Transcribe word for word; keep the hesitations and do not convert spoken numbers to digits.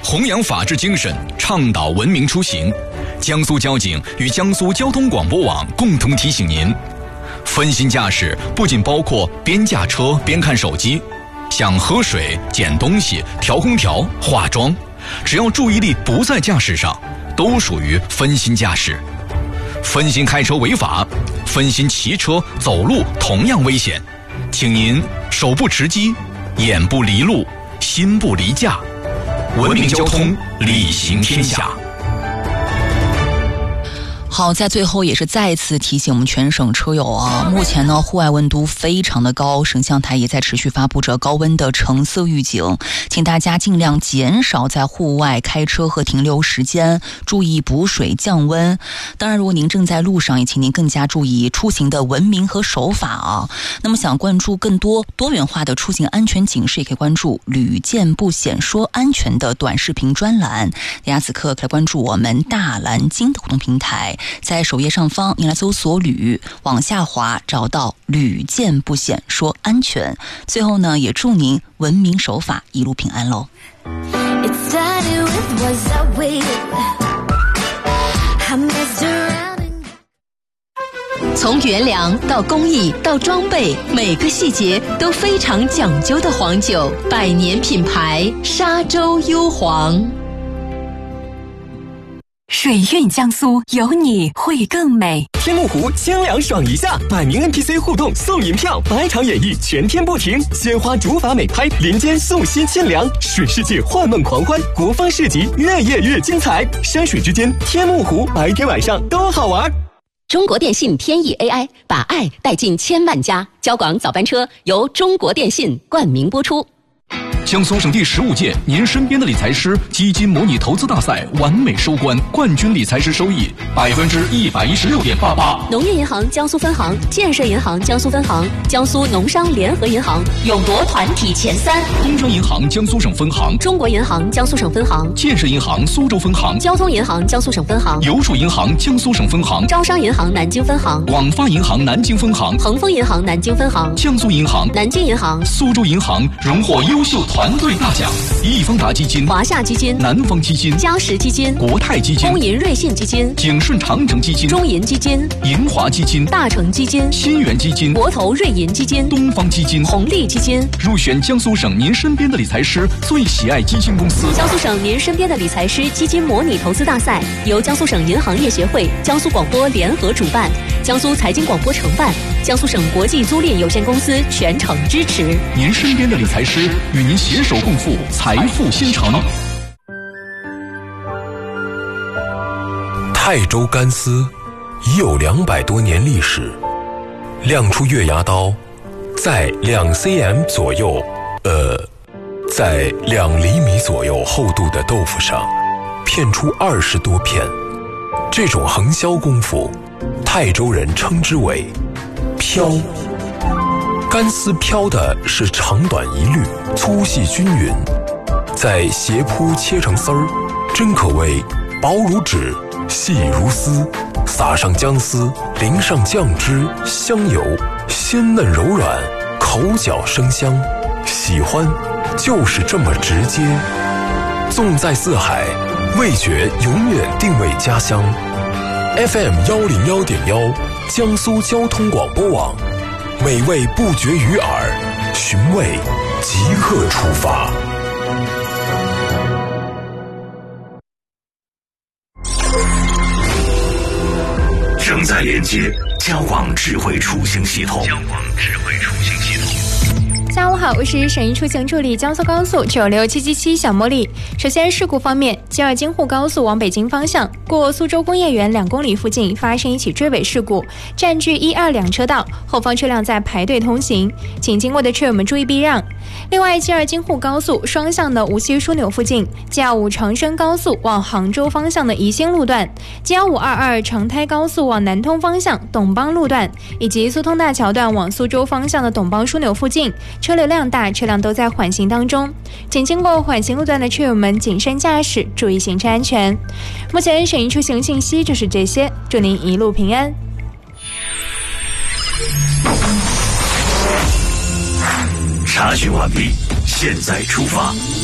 弘扬法治精神，倡导文明出行。江苏交警与江苏交通广播网共同提醒您：分心驾驶不仅包括边驾车边看手机，像喝水、捡东西、调空调、化妆，只要注意力不在驾驶上，都属于分心驾驶。分心开车违法，分心骑车走路同样危险。请您手不持机，眼不离路，心不离驾，文明交通，礼行天下。 好，在最后也是再次提醒我们全省车友啊，目前呢户外温度非常的高，省气象台也在持续发布着高温的橙色预警，请大家尽量减少在户外开车和停留时间，注意补水降温。当然如果您正在路上，也请您更加注意出行的文明和守法啊。那么想关注更多多元化的出行安全警示，也可以关注屡见不鲜说安全的短视频专栏。大家此刻可以关注我们大蓝鲸的互动平台，在首页上方您来搜索旅，往下滑找到屡见不鲜说安全。最后呢，也祝您文明守法，一路平安喽。 从原粮到工艺到装备，每个细节都非常讲究的黄酒，百年品牌沙洲幽黄。 水韵江苏，有你会更美。 天目湖清凉爽一下，百名 N P C 互动送银票，百场演绎全天不停，鲜花竹筏美拍，林间送新清凉，水世界幻梦狂欢，国风市集越夜越精彩，山水之间天目湖，白天晚上都好玩。 中国电信天翼 A I 把爱带进千万家，交广早班车由中国电信冠名播出。 江苏省第十五届您身边的理财师基金模拟投资大赛完美收官，冠军理财师收益百分之一百一十六点八八。 农业银行江苏分行、建设银行江苏分行、江苏农商联合银行勇夺团体前三。 工商银行江苏省分行、 中国银行江苏省分行、 建设银行苏州分行、 交通银行江苏省分行、 邮储银行江苏省分行、 招商银行南京分行、 广发银行南京分行、 恒丰银行南京分行、 江苏银行、 南京银行、 苏州银行荣获优秀团队大奖。易方达基金、 华夏基金、 南方基金、 嘉实基金、 国泰基金、 工银瑞信基金、 景顺长城基金、 中银基金、 银华基金、 大成基金、 新源基金、 国投瑞银基金、 东方基金、 红利基金入选江苏省您身边的理财师最喜爱基金公司。 江苏省您身边的理财师基金模拟投资大赛由江苏省银行业协会、江苏广播联合主办，江苏财经广播承办，江苏省国际租赁有限公司全程支持。 您身边的理财师与您携手共赴财富新城。 泰州干丝已有两百多年历史，亮出月牙刀，在两 cm 左右，呃，在两厘米左右厚度的豆腐上片出二十多片。这种横削功夫，泰州人称之为飘。干丝飘的是长短一律，粗细均匀，在斜铺切成丝儿，真可谓薄如纸，细如丝。撒上姜丝，淋上酱汁，香油，鲜嫩柔软，口嚼生香。喜欢就是这么直接。纵在四海，味觉永远定位家乡。F M 幺零幺点幺，江苏交通广播网，美味不绝于耳，寻味即刻出发。 正在连接交广智慧出行系统。交广智慧出行系统。 下午好，我是省一出行助理江苏高速九六七七七小茉莉。首先事故方面，吉尔京沪高速往北京方向过苏州工业园两公里附近发生一起追尾事故，占据一二两车道，后方车辆在排队通行，请经过的车友们注意避让。另外，吉尔京沪高速双向的无锡枢纽附近 G 二五 长深高速往杭州方向的宜兴路段， G 二五二二 长胎高速往南通方向董邦路段，以及苏通大桥段往苏州方向的董邦枢纽附近，车流量大，车辆都在缓行当中，请经过缓行路段的车友们谨慎驾驶，注意行车安全。目前省一出行信息就是这些，祝您一路平安。 查询完毕，现在出发。